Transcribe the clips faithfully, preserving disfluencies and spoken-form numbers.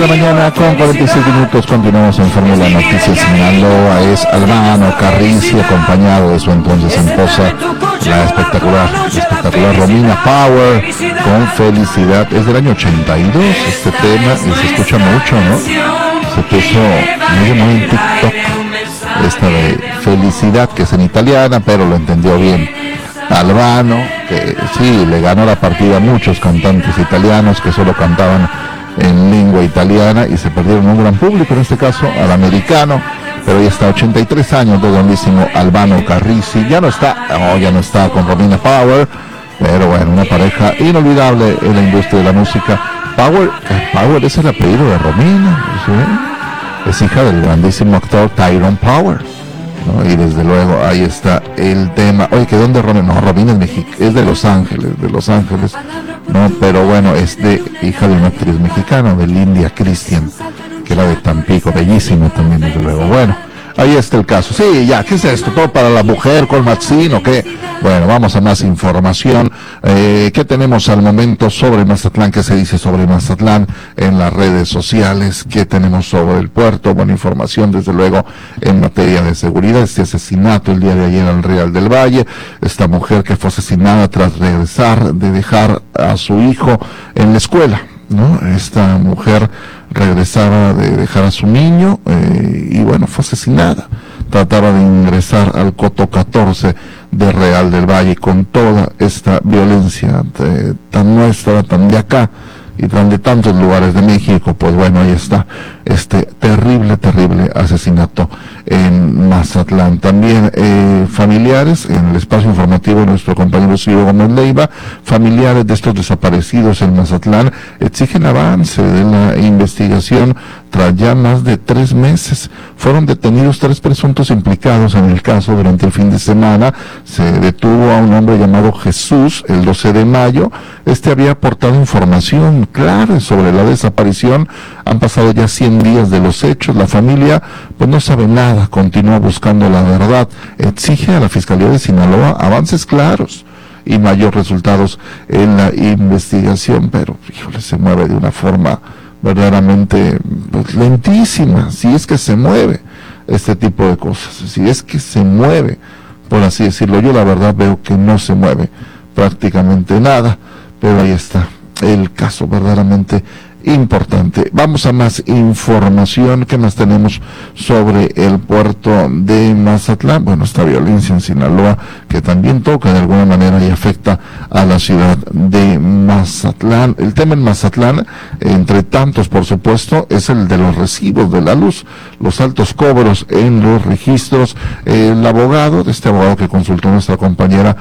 la mañana con cuarenta y seis minutos, continuamos en Fórmula Noticias. Sinaloa es Albano Carrisi, acompañado de su entonces esposa, la espectacular, espectacular Romina Power, con Felicidad. Es del año ochenta y dos este tema y se escucha mucho, ¿no? Se puso muy muy en TikTok, esta de Felicidad, que es en italiana, pero lo entendió bien Albano, que sí, le ganó la partida a muchos cantantes italianos que solo cantaban en lengua italiana y se perdieron un gran público, en este caso al americano, pero ya está, ochenta y tres años de grandísimo Albano Carrisi. Ya no está, no, ya no está con Romina Power, pero bueno, una pareja inolvidable en la industria de la música. Power, eh, Power es el apellido de Romina, ¿sí? Es hija del grandísimo actor Tyrone Power, ¿no? Y desde luego ahí está el tema. Oye, ¿que dónde Romina? No, Romina es México, es de Los Ángeles, de Los Ángeles, no, pero bueno, es de hija de una actriz mexicana, de Lindia Christian, que era de Tampico, bellísima también, desde luego. Bueno, ahí está el caso. Sí, ya, ¿qué es esto? ¿Todo para la mujer con Maxine o qué? Bueno, vamos a más información. Eh, ¿Qué tenemos al momento sobre Mazatlán? ¿Qué se dice sobre Mazatlán en las redes sociales? ¿Qué tenemos sobre el puerto? Buena información, desde luego, en materia de seguridad. Este asesinato el día de ayer en Real del Valle. Esta mujer que fue asesinada tras regresar de dejar a su hijo en la escuela, ¿no? Esta mujer regresaba de dejar a su niño eh, y bueno, fue asesinada. Trataba de ingresar al Coto catorce de Real del Valle con toda esta violencia eh, tan nuestra, tan de acá y tan de tantos lugares de México. Pues bueno, ahí está este terrible, terrible asesinato en Mazatlán. También eh, familiares, en el espacio informativo de nuestro compañero Ciro Gómez Leiva, familiares de estos desaparecidos en Mazatlán exigen avance de la investigación tras ya más de tres meses. Fueron detenidos tres presuntos implicados en el caso durante el fin de semana. Se detuvo a un hombre llamado Jesús el doce de mayo. Este había aportado información clara sobre la desaparición. Han pasado ya cien días de los hechos. La familia pues no sabe nada, continúa buscando la verdad. Exige a la Fiscalía de Sinaloa avances claros y mayores resultados en la investigación, pero híjole, se mueve de una forma verdaderamente pues, lentísima, si es que se mueve este tipo de cosas, si es que se mueve, por así decirlo. Yo la verdad veo que no se mueve prácticamente nada, pero ahí está el caso verdaderamente importante. Vamos a más información. ¿Qué más tenemos sobre el puerto de Mazatlán? Bueno, esta violencia en Sinaloa que también toca de alguna manera y afecta a la ciudad de Mazatlán. El tema en Mazatlán, entre tantos por supuesto, es el de los recibos de la luz, los altos cobros en los registros. El abogado, de este abogado que consultó nuestra compañera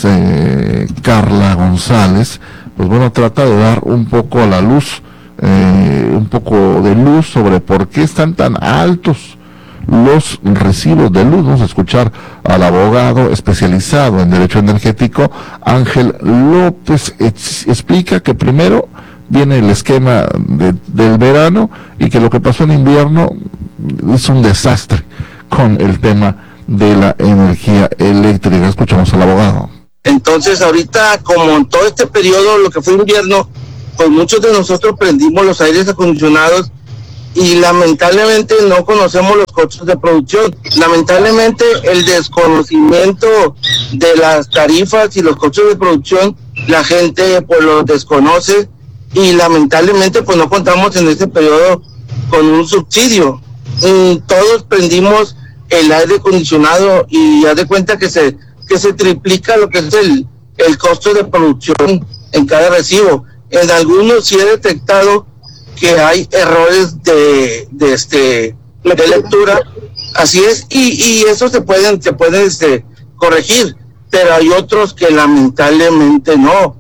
eh, Carla González, pues bueno, trata de dar un poco a la luz Eh, un poco de luz sobre por qué están tan altos los recibos de luz. Vamos a escuchar al abogado especializado en derecho energético, Ángel López. Ex- explica que primero viene el esquema de, del verano y que lo que pasó en invierno es un desastre con el tema de la energía eléctrica. Escuchamos al abogado. Entonces ahorita, como en todo este periodo, lo que fue invierno, pues muchos de nosotros prendimos los aires acondicionados y lamentablemente no conocemos los costos de producción. Lamentablemente el desconocimiento de las tarifas y los costos de producción, la gente pues los desconoce y lamentablemente pues no contamos en este periodo con un subsidio. Y todos prendimos el aire acondicionado y haz de cuenta que se, que se triplica lo que es el, el costo de producción en cada recibo. En algunos sí he detectado que hay errores de, de este de lectura, así es, y, y eso se pueden, se pueden este, corregir, pero hay otros que lamentablemente no.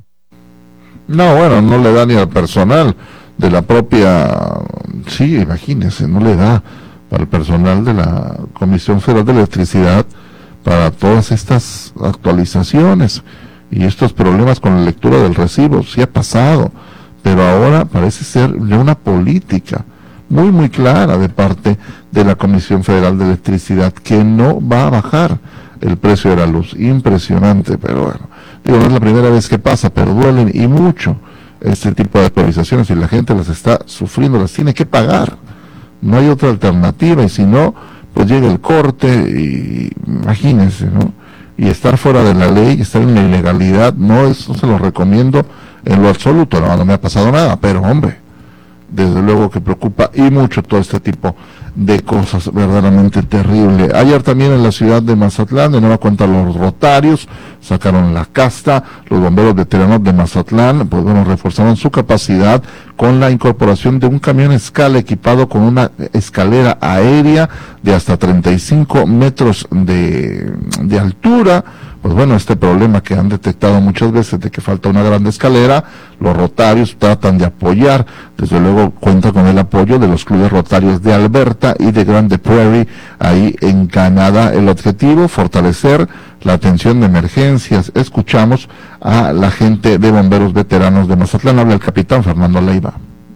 No, bueno, no le da ni al personal de la propia, sí, imagínense, no le da para el personal de la Comisión Federal de Electricidad para todas estas actualizaciones y estos problemas con la lectura del recibo. Sí ha pasado, pero ahora parece ser ya una política muy muy clara de parte de la Comisión Federal de Electricidad que no va a bajar el precio de la luz. Impresionante, pero bueno, digo, no es la primera vez que pasa, pero duelen y mucho este tipo de actualizaciones y la gente las está sufriendo, las tiene que pagar. No hay otra alternativa, y si no, pues llega el corte y imagínense, ¿no? Y estar fuera de la ley, estar en la ilegalidad, no, eso se lo recomiendo en lo absoluto. No, no me ha pasado nada, pero hombre, desde luego que preocupa y mucho todo este tipo de cosas, verdaderamente terrible. Ayer también en la ciudad de Mazatlán, de nueva cuenta los rotarios sacaron la casta, los bomberos veteranos de Mazatlán, pues bueno, reforzaron su capacidad con la incorporación de un camión escala equipado con una escalera aérea de hasta treinta y cinco metros de, de altura. Pues bueno, este problema que han detectado muchas veces de que falta una gran escalera, los rotarios tratan de apoyar. Desde luego cuenta con el apoyo de los clubes rotarios de Alberta y de Grande Prairie, ahí en Canadá. El objetivo, fortalecer la atención de emergencias. Escuchamos a la gente de bomberos veteranos de Mazatlán. Habla el capitán Fernando Leiva.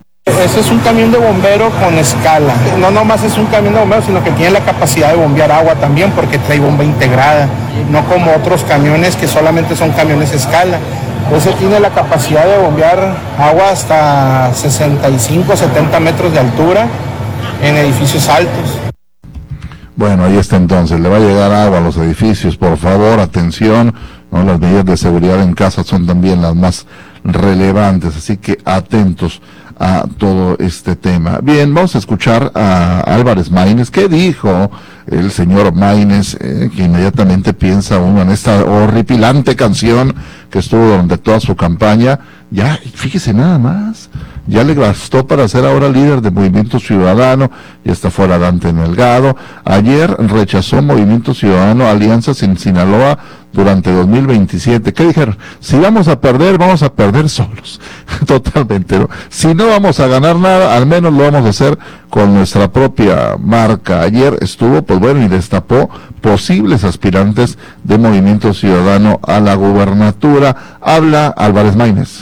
Ese es un camión de bombero con escala. No nomás es un camión de bombero, sino que tiene la capacidad de bombear agua también, porque trae bomba integrada, no como otros camiones que solamente son camiones escala. Ese tiene la capacidad de bombear agua hasta sesenta y cinco, setenta metros de altura en edificios altos. Bueno, ahí está entonces, le va a llegar agua a los edificios, por favor, atención, ¿no? Las medidas de seguridad en casa son también las más relevantes, así que atentos a todo este tema. Bien, vamos a escuchar a Álvarez Maínez. ¿Qué dijo el señor Maínez? Eh, que inmediatamente piensa uno en esta horripilante canción que estuvo durante toda su campaña. Ya, fíjese nada más, ya le bastó para ser ahora líder de Movimiento Ciudadano, y está fuera Dante Delgado. Ayer rechazó Movimiento Ciudadano alianzas en Sinaloa durante dos mil veintisiete. ¿Qué dijeron? Si vamos a perder, vamos a perder solos. Totalmente, ¿no? Si no vamos a ganar nada, al menos lo vamos a hacer con nuestra propia marca. Ayer estuvo, pues bueno, y destapó posibles aspirantes de Movimiento Ciudadano a la gubernatura. Habla Álvarez Maínez.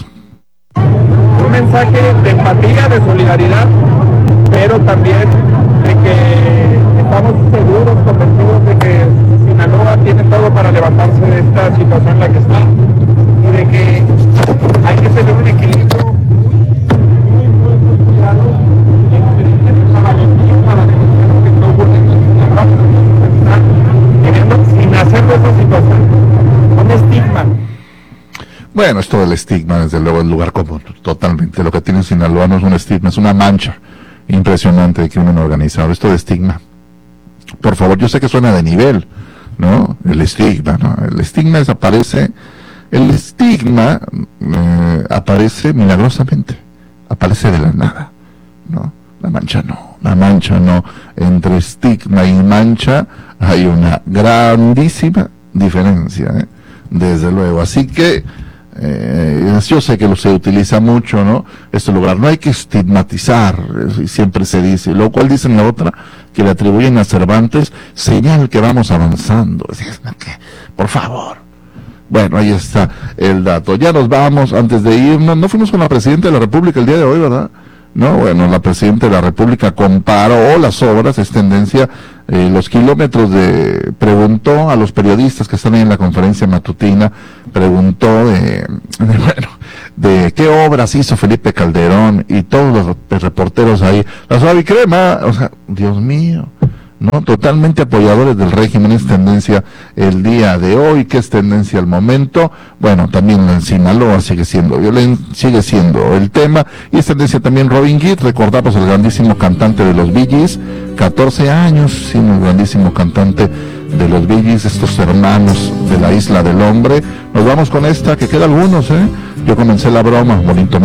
Un mensaje de empatía, de solidaridad, pero también de que estamos seguros, convencidos de que Sinaloa tiene todo para levantarse de esta situación en la que está, y de que hay que tener un equilibrio muy, muy, muy cuidado entre la valentía para denunciar lo que está ocurriendo en Sinaloa, queriendo, sin hacer de esa situación un estigma. Bueno, esto del estigma, desde luego, es lugar común, totalmente. Lo que tiene Sinaloa no es un estigma, es una mancha impresionante de crimen organizado. Esto de estigma, por favor, yo sé que suena de nivel, ¿no? El estigma, ¿no? El estigma desaparece, el estigma eh, aparece milagrosamente, aparece de la nada, ¿no? La mancha no, la mancha no. Entre estigma y mancha hay una grandísima diferencia, ¿eh? Desde luego, así que Eh, yo sé que lo se utiliza mucho, ¿no? Este lugar, no hay que estigmatizar, y siempre se dice, lo cual dicen la otra, que le atribuyen a Cervantes, señal que vamos avanzando. Por favor. Bueno, ahí está el dato. Ya nos vamos, antes de irnos, no fuimos con la Presidenta de la República el día de hoy, ¿verdad? No, bueno, la Presidenta de la República comparó las obras, es tendencia, eh, los kilómetros de, preguntó a los periodistas que están ahí en la conferencia matutina, preguntó de, de, bueno, de qué obras hizo Felipe Calderón, y todos los reporteros ahí, la suave crema, o sea, Dios mío, ¿no? Totalmente apoyadores del régimen, es tendencia el día de hoy. ¿Qué es tendencia al momento? Bueno, también en Sinaloa sigue siendo violen, sigue siendo el tema, y es tendencia también Robin Gibb. Recordamos el grandísimo cantante de los Bee Gees, catorce años, siendo el grandísimo cantante de los Bee Gees, estos hermanos de la Isla del Hombre. Nos vamos con esta, que queda algunos, ¿eh? Yo comencé la broma, bonito